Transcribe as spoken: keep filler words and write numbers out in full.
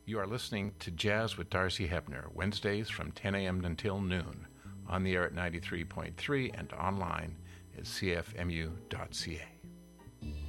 You are listening to Jazz with Darcy Hebner, Wednesdays from ten a.m. until noon, on the air at ninety-three point three and online at c f m u dot c a.